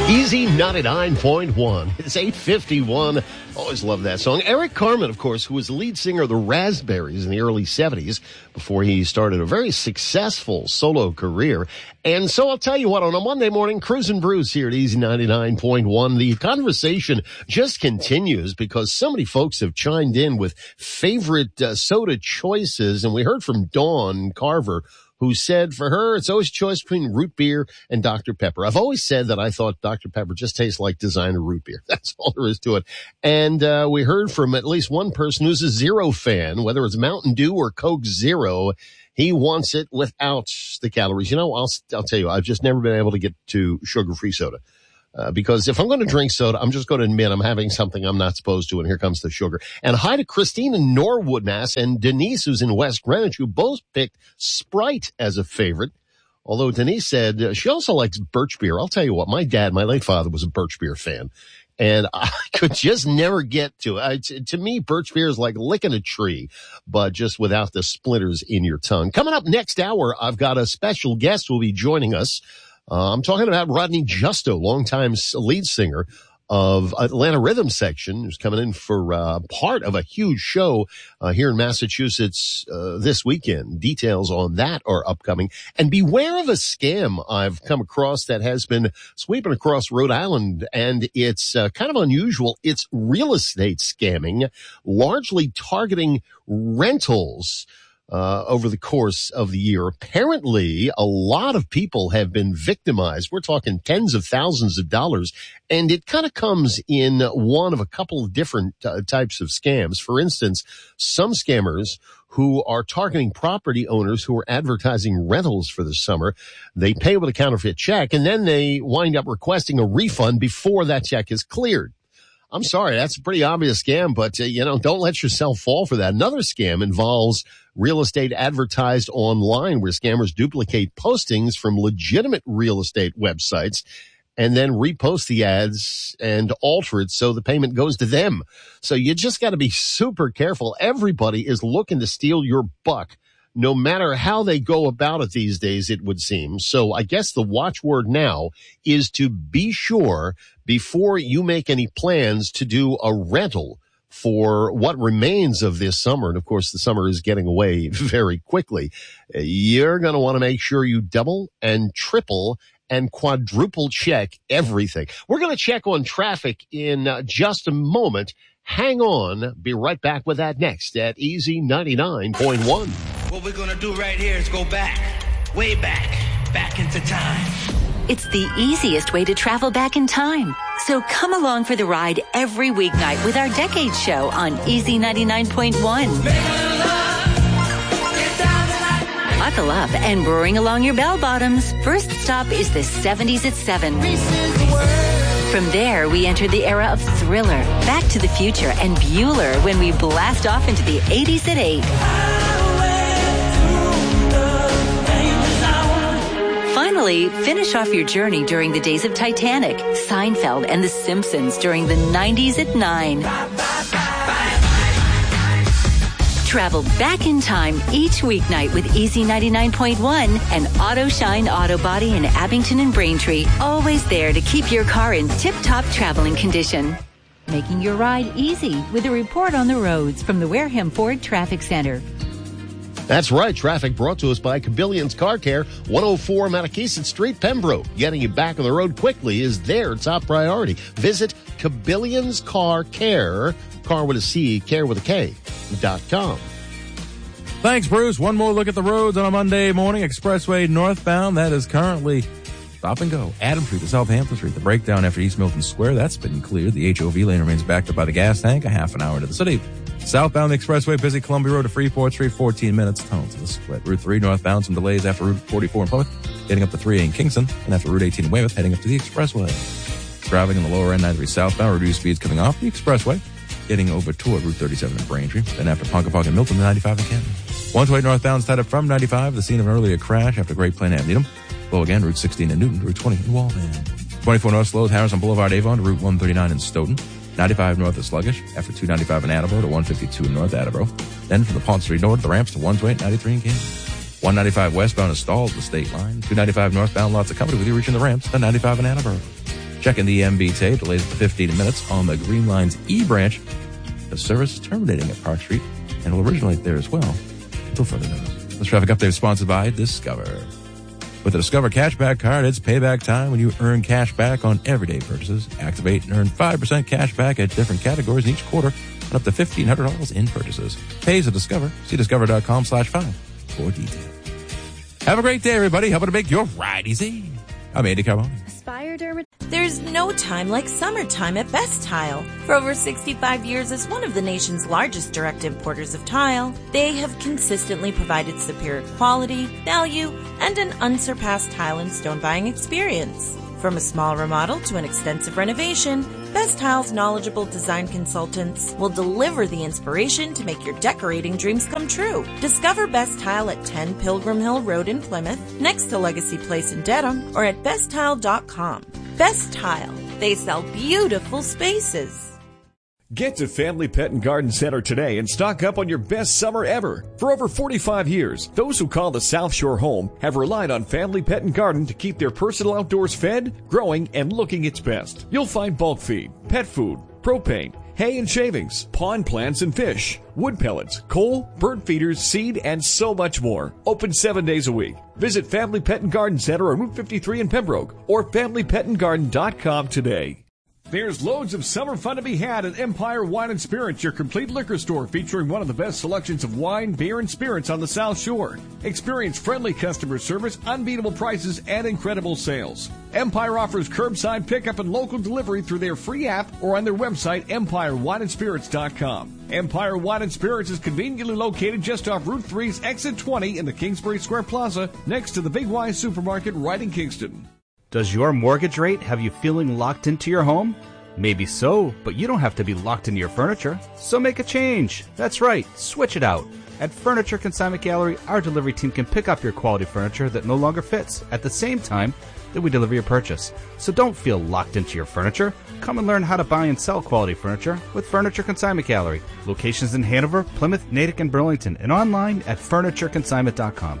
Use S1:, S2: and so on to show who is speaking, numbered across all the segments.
S1: Easy 99.1. It's 8:51. Always love that song. Eric Carmen, of course, who was the lead singer of the Raspberries in the early 70s before he started a very successful solo career. And so I'll tell you what, on a Monday morning, Cruisin' Brews here at Easy 99.1, the conversation just continues because so many folks have chimed in with favorite soda choices. And we heard from Dawn Carver, who said for her, it's always a choice between root beer and Dr. Pepper. I've always said that I thought Dr. Pepper just tastes like designer root beer. That's all there is to it. And we heard from at least one person who's a Zero fan, whether it's Mountain Dew or Coke Zero. He wants it without the calories. You know, I'll tell you, I've just never been able to get to sugar-free soda. Because if I'm going to drink soda, I'm just going to admit I'm having something I'm not supposed to, and here comes the sugar. And hi to Christine in Norwood, Mass, and Denise, who's in West Greenwich, who both picked Sprite as a favorite. Although Denise said she also likes birch beer. I'll tell you what, my late father, was a birch beer fan. And I could just never get to it. To me, birch beer is like licking a tree, but just without the splinters in your tongue. Coming up next hour, I've got a special guest who will be joining us. I'm talking about Rodney Justo, longtime lead singer of Atlanta Rhythm Section, who's coming in for part of a huge show here in Massachusetts this weekend. Details on that are upcoming. And beware of a scam I've come across that has been sweeping across Rhode Island, and it's kind of unusual. It's real estate scamming, largely targeting rentals over the course of the year. Apparently, a lot of people have been victimized. We're talking tens of thousands of dollars, and it kind of comes in one of a couple of different types of scams. For instance, some scammers who are targeting property owners who are advertising rentals for the summer, they pay with a counterfeit check, and then they wind up requesting a refund before that check is cleared. I'm sorry, that's a pretty obvious scam, but, don't let yourself fall for that. Another scam involves real estate advertised online, where scammers duplicate postings from legitimate real estate websites and then repost the ads and alter it so the payment goes to them. So you just got to be super careful. Everybody is looking to steal your buck, no matter how they go about it these days, it would seem. So I guess the watchword now is to be sure before you make any plans to do a rental for what remains of this summer. And of course, the summer is getting away very quickly. You're going to want to make sure you double and triple and quadruple check everything. We're going to check on traffic in just a moment. Hang on. Be right back with that next at Easy 99.1.
S2: What we're going to do right here is go back, way back into time.
S3: It's the easiest way to travel back in time. So come along for the ride every weeknight with our Decade Show on Easy 99.1. Buckle up and bring along your bell bottoms. First stop is the 70s at 7. From there, we enter the era of Thriller, Back to the Future, and Bueller when we blast off into the 80s at 8. Finally, finish off your journey during the days of Titanic, Seinfeld, and The Simpsons during the 90s at 9. Travel back in time each weeknight with Easy 99.1 and Auto Shine Auto Body in Abington and Braintree. Always there to keep your car in tip-top traveling condition. Making your ride easy with a report on the roads from the Wareham Ford Traffic Center.
S1: That's right. Traffic brought to us by Cabillion's Car Care, 104 Mattakesett Street, Pembroke. Getting you back on the road quickly is their top priority. Visit Cabillion's Car Care, car with a C, care with a K.com.
S4: Thanks, Bruce. One more look at the roads on a Monday morning. Expressway northbound, that is currently stop and go. Adam Street to Southampton Street. The breakdown after East Milton Square, that's been cleared. The HOV lane remains backed up by the gas tank, a half an hour into the city. Southbound the expressway, busy Columbia Road to Freeport Street, 14 minutes. Tunnel to the split. Route 3 northbound, some delays after Route 44 in Plymouth, heading up to 3A in Kingston, and after Route 18 in Weymouth, heading up to the expressway. Driving on the lower end, 93 southbound, reduced speeds coming off the expressway, getting over toward Route 37 in Braintree, then after Ponkapock and Milton, the 95 in Canton. 128 northbound is tied up from 95, the scene of an earlier crash after Great Plain Ave, Needham. Slow again, Route 16 in Newton, Route 20 in Waltham. 24 north slows, Harrison Boulevard, Avon, to Route 139 in Stoughton. 95 north is sluggish, after 295 in Attleboro to 152 in North Attleboro. Then from the Pont Street North, the ramps to 128, 93 in Canton. 195 westbound is stalled at the state line. 295 northbound, lots of company with you reaching the ramps to 95 in Attleboro. Checking the MBTA, delays for 15 minutes on the Green Line's E branch. The service is terminating at Park Street and will originate there as well until further notice. This traffic update is sponsored by Discover. With the Discover Cashback Card, it's payback time when you earn cash back on everyday purchases. Activate and earn 5% cash back at different categories in each quarter and up to $1,500 in purchases. Pays at Discover. See discover.com/5 for details. Have a great day, everybody. Helping to make your ride easy. I'm Andy Carbone.
S5: There's no time like summertime at Best Tile. For over 65 years as one of the nation's largest direct importers of tile, they have consistently provided superior quality, value, and an unsurpassed tile and stone buying experience. From a small remodel to an extensive renovation, Best Tile's knowledgeable design consultants will deliver the inspiration to make your decorating dreams come true. Discover Best Tile at 10 Pilgrim Hill Road in Plymouth, next to Legacy Place in Dedham, or at besttile.com. Best Tile. They sell beautiful spaces.
S6: Get to Family Pet and Garden Center today and stock up on your best summer ever. For over 45 years, those who call the South Shore home have relied on Family Pet and Garden to keep their personal outdoors fed, growing, and looking its best. You'll find bulk feed, pet food, propane, hay and shavings, pond plants and fish, wood pellets, coal, bird feeders, seed, and so much more. Open 7 days a week. Visit Family Pet and Garden Center on Route 53 in Pembroke or FamilyPetandGarden.com today. There's loads of summer fun to be had at Empire Wine and Spirits, your complete liquor store featuring one of the best selections of wine, beer, and spirits on the South Shore. Experience friendly customer service, unbeatable prices, and incredible sales. Empire offers curbside pickup and local delivery through their free app or on their website, EmpireWineandSpirits.com. Empire Wine and Spirits is conveniently located just off Route 3's Exit 20 in the Kingsbury Square Plaza, next to the Big Y Supermarket right in Kingston.
S7: Does your mortgage rate have you feeling locked into your home? Maybe so, but you don't have to be locked into your furniture. So make a change. That's right, switch it out. At Furniture Consignment Gallery, our delivery team can pick up your quality furniture that no longer fits at the same time that we deliver your purchase. So don't feel locked into your furniture. Come and learn how to buy and sell quality furniture with Furniture Consignment Gallery. Locations in Hanover, Plymouth, Natick, and Burlington, and online at FurnitureConsignment.com.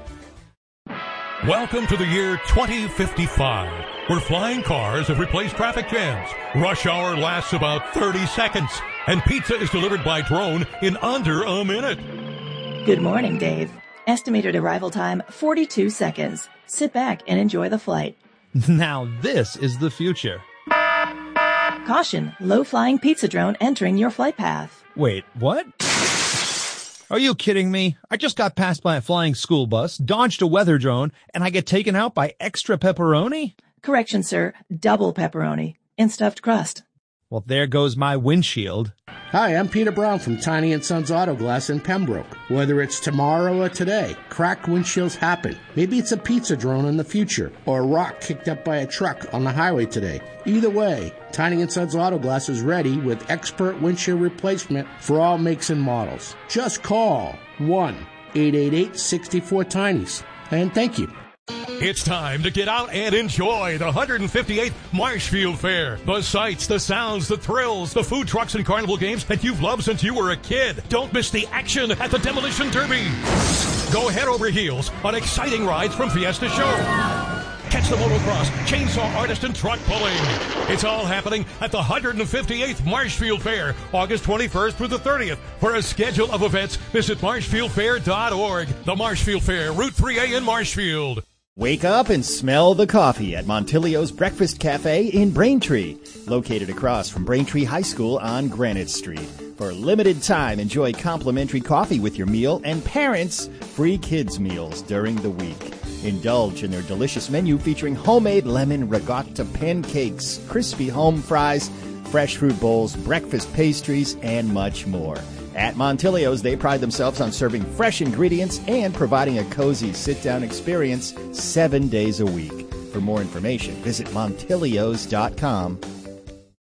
S8: Welcome to the year 2055, where flying cars have replaced traffic jams. Rush hour lasts about 30 seconds, and pizza is delivered by drone in under a minute.
S9: Good morning, Dave. Estimated arrival time, 42 seconds. Sit back and enjoy the flight.
S10: Now this is the future.
S9: Caution, low-flying pizza drone entering your flight path.
S10: Wait, what? Are you kidding me? I just got passed by a flying school bus, dodged a weather drone, and I get taken out by extra pepperoni?
S9: Correction, sir. Double pepperoni and stuffed crust.
S10: Well, there goes my windshield.
S11: Hi, I'm Peter Brown from Tiny & Sons Auto Glass in Pembroke. Whether it's tomorrow or today, cracked windshields happen. Maybe it's a pizza drone in the future or a rock kicked up by a truck on the highway today. Either way, Tiny & Sons Auto Glass is ready with expert windshield replacement for all makes and models. Just call 1-888-64-TINIES. And thank you.
S8: It's time to get out and enjoy the 158th Marshfield Fair. The sights, the sounds, the thrills, the food trucks and carnival games that you've loved since you were a kid. Don't miss the action at the Demolition Derby. Go head over heels on exciting rides from Fiesta Show. Catch the motocross, chainsaw artist, and truck pulling. It's all happening at the 158th Marshfield Fair, August 21st through the 30th. For a schedule of events, visit marshfieldfair.org. The Marshfield Fair, Route 3A in Marshfield.
S12: Wake up and smell the coffee at Montilio's Breakfast Cafe in Braintree, located across from Braintree High School on Granite Street. For a limited time, enjoy complimentary coffee with your meal and parents free kids meals during the week. Indulge in their delicious menu featuring homemade lemon ricotta pancakes, crispy home fries, fresh fruit bowls, breakfast pastries, and much more. At Montilio's, they pride themselves on serving fresh ingredients and providing a cozy sit-down experience 7 days a week. For more information, visit Montilios.com